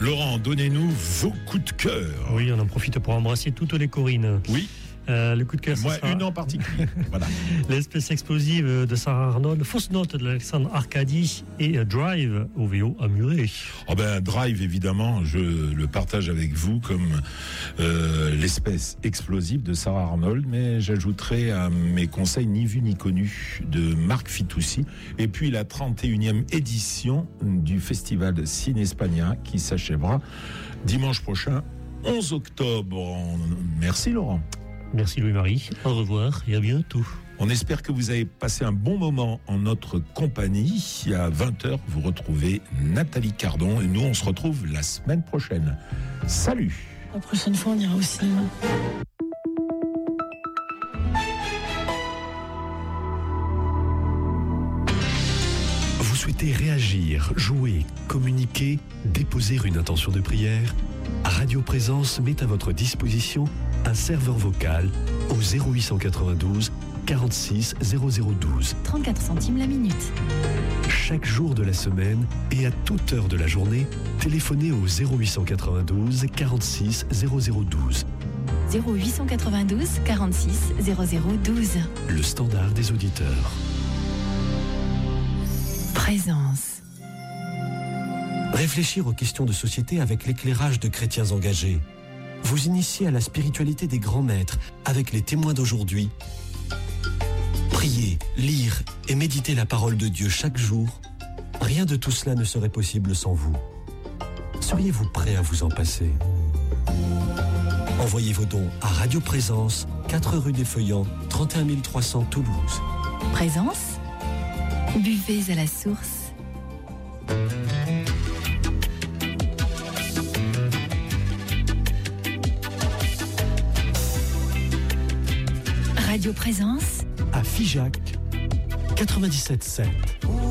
Laurent, donnez-nous vos coups de cœur. Oui, on en profite pour embrasser toutes les Corinnes. Oui. Le coup de cœur, moi, sera une en particulier. Voilà. L'espèce explosive de Sarah Arnold, Fausse note de Alexandre Arcadi et Drive, OVO à Muret. Oh ben, Drive, évidemment, je le partage avec vous comme l'espèce explosive de Sarah Arnold, mais j'ajouterai à mes conseils ni vu ni connu de Marc Fitoussi, et puis la 31e édition du Festival Ciné-Espagnol qui s'achèvera dimanche prochain, 11 octobre. Merci Laurent. Merci Louis-Marie, au revoir et à bientôt. On espère que vous avez passé un bon moment en notre compagnie. À 20h, vous retrouvez Nathalie Cardon et nous, on se retrouve la semaine prochaine. Salut! La prochaine fois, on ira au cinéma. Vous souhaitez réagir, jouer, communiquer, déposer une intention de prière? Radio Présence met à votre disposition un serveur vocal au 0892 46 0012. 34 centimes la minute. Chaque jour de la semaine et à toute heure de la journée, téléphonez au 0892 46 0012. 0892 46 0012. Le standard des auditeurs. Présence. Réfléchir aux questions de société avec l'éclairage de chrétiens engagés. Vous initier à la spiritualité des grands maîtres avec les témoins d'aujourd'hui. Prier, lire et méditer la parole de Dieu chaque jour. Rien de tout cela ne serait possible sans vous. Seriez-vous prêt à vous en passer? Envoyez vos dons à Radio Présence, 4 rue des Feuillants, 31 300 Toulouse. Présence. Buvez à la source. Radio Présence À Figeac, 97.7.